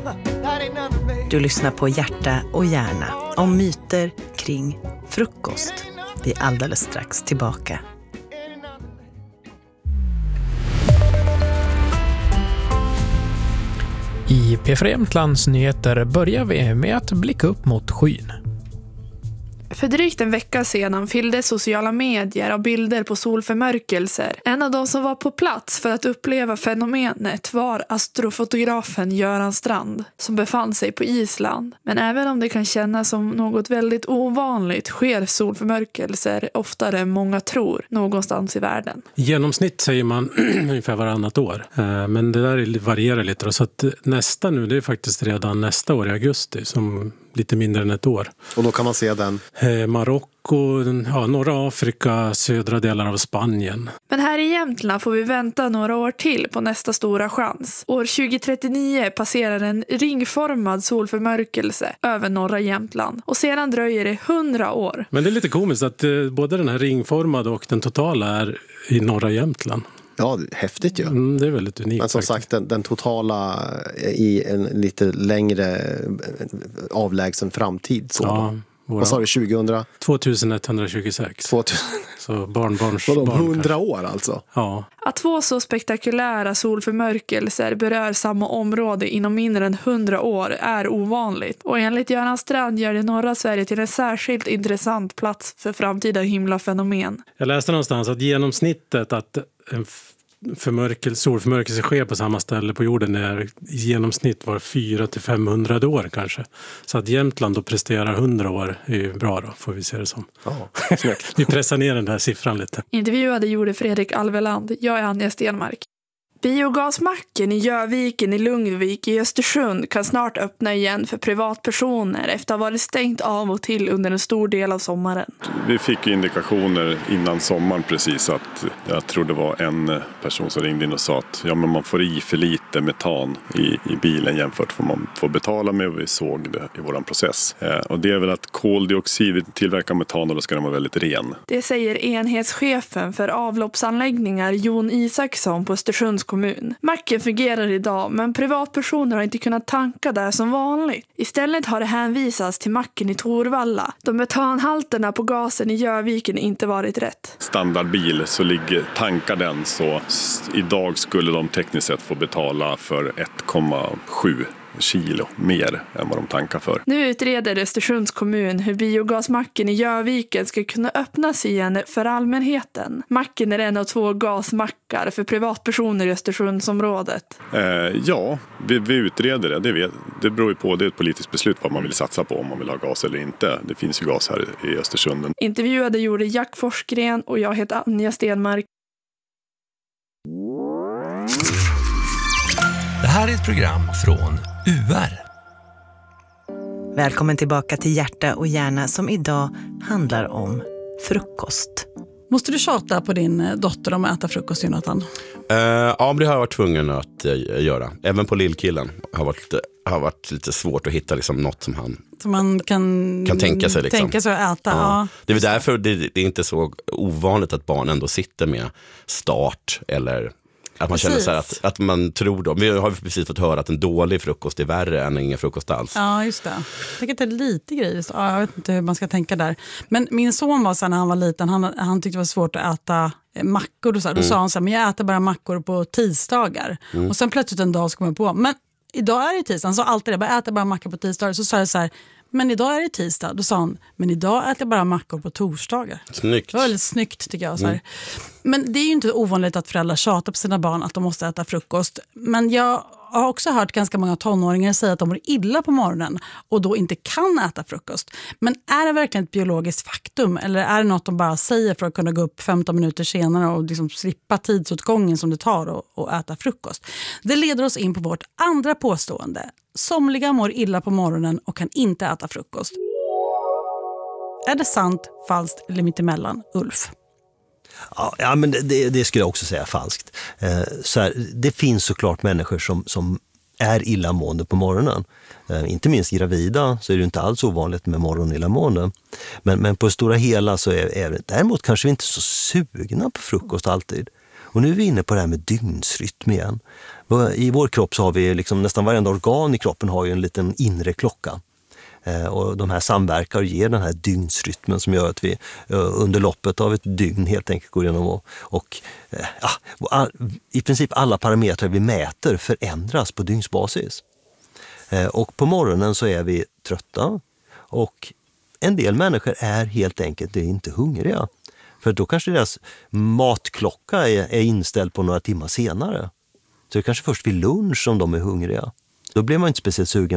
Du lyssnar på Hjärta och hjärna om myter kring frukost. Vi är alldeles strax tillbaka. I P4 Jämtlands nyheter börjar vi med att blicka upp mot skyn. För drygt en vecka sedan fyllde sociala medier av bilder på solförmörkelser. En av de som var på plats för att uppleva fenomenet var astrofotografen Göran Strand, som befann sig på Island. Men även om det kan kännas som något väldigt ovanligt sker solförmörkelser oftare än många tror någonstans i världen. I genomsnitt säger man ungefär varannat år. Men det där varierar lite. Så att nästa nu, det är faktiskt redan nästa år i augusti, som lite mindre än ett år. Och då kan man se den? Marocko, norra Afrika, södra delar av Spanien. Men här i Jämtland får vi vänta några år till på nästa stora chans. År 2039 passerar en ringformad solförmörkelse över norra Jämtland. Och sedan dröjer det 100 år. Men det är lite komiskt att både den här ringformade och den totala är i norra Jämtland. Ja, häftigt ju. Det är väldigt unikt. Men som sagt, den totala i en lite längre avlägsen framtid. Så. Ja, vad sa du, 2126. Så barnbarns barn. 100 kanske. år alltså? Ja. Att två så spektakulära solförmörkelser berör samma område inom mindre än 100 år är ovanligt. Och enligt Göran Strand gör det norra Sverige till en särskilt intressant plats för framtida himlafenomen. Jag läste någonstans att genomsnittet att en solförmörkelse sker på samma ställe på jorden är i genomsnitt var 400-500 år kanske. Så att Jämtland då presterar 100 år är ju bra då, får vi se det som. Ja, snyggt. Vi pressar ner den här siffran lite. Intervjuade gjorde Fredrik Alveland. Jag är Anja Stenmark. Biogasmacken i Göviken i Lundvik i Östersund kan snart öppna igen för privatpersoner efter att ha varit stängt av och till under en stor del av sommaren. Vi fick indikationer innan sommaren precis att jag tror det var en person som ringde in och sa att men man får i för lite metan i bilen jämfört med vad man får betala med, och vi såg det i våran process. Och det är väl att koldioxid tillverkar metan och då ska den vara väldigt ren. Det säger enhetschefen för avloppsanläggningar Jon Isaksson på Östersunds kommun. Macken fungerar idag, men privatpersoner har inte kunnat tanka där som vanligt. Istället har det hänvisats till macken i Torvalla. De metanhalterna på gasen i Göviken inte varit rätt. Standardbil så tankar den, så idag skulle de tekniskt sett få betala för 1,7 kilo mer än vad de tankar för. Nu utreder Östersunds kommun hur biogasmacken i Göviken ska kunna öppnas igen för allmänheten. Macken är en av 2 gasmackar för privatpersoner i Östersundsområdet. Ja, vi utreder det. Det beror ju på, det är ett politiskt beslut vad man vill satsa på, om man vill ha gas eller inte. Det finns ju gas här i Östersund. Intervjuade gjorde Jack Forsgren och jag heter Anja Stenmark. Det här är ett program från UR. Välkommen tillbaka till Hjärta och hjärna som idag handlar om frukost. Måste du tjata på din dotter om att äta frukost, Jonathan? Ja, det har jag varit tvungen att göra. Även på lillkillen har varit lite svårt att hitta liksom något som han man kan tänka sig. Liksom. Tänka sig att äta. Ja. Det är väl därför det är inte så ovanligt att barn ändå sitter med start eller... Att man känner så här att man tror då. Vi har precis fått höra att en dålig frukost är värre än ingen frukost alls. Ja, just det. Jag tycker att det är lite grejer. Ja, jag vet inte hur man ska tänka där. Men min son var så här, när han var liten, han tyckte det var svårt att äta mackor. Och så här. Då sa han så här, men jag äter bara mackor på tisdagar. Och sen plötsligt en dag så kom jag på, men idag är det tisdag. Han sa alltid det, äter bara mackor på tisdagar. Så sa jag så här, men idag är det tisdag. Då sa han, men idag äter jag bara mackor på torsdagar. Snyggt. Det var väldigt snyggt tycker jag. Så här. Men det är ju inte ovanligt att föräldrar tjatar på sina barn att de måste äta frukost. Men jag har också hört ganska många tonåringar säga att de mår illa på morgonen och då inte kan äta frukost. Men är det verkligen ett biologiskt faktum? Eller är det något de bara säger för att kunna gå upp 15 minuter senare och liksom slippa tidsåtgången som det tar att äta frukost? Det leder oss in på vårt andra påstående. Somliga mår illa på morgonen och kan inte äta frukost. Är det sant, falskt eller mittemellan, Ulf? Ja, men det skulle jag också säga falskt. Så här, det finns såklart människor som är illamående på morgonen. Inte minst gravida så är det inte alls ovanligt med morgonillamående. Men på det stora hela så är däremot kanske vi inte så sugna på frukost alltid. Och nu är vi inne på det här med dygnsrytm igen. I vår kropp så har vi liksom, nästan varenda organ i kroppen har ju en liten inre klocka. Och de här samverkar och ger den här dygnsrytmen som gör att vi under loppet av ett dygn helt enkelt går igenom i princip alla parametrar vi mäter förändras på dygnsbasis. Och på morgonen så är vi trötta och en del människor är helt enkelt inte hungriga. För då kanske deras matklocka är inställd på några timmar senare. Så det är kanske först vid lunch som de är hungriga. Då blir man inte speciellt sugen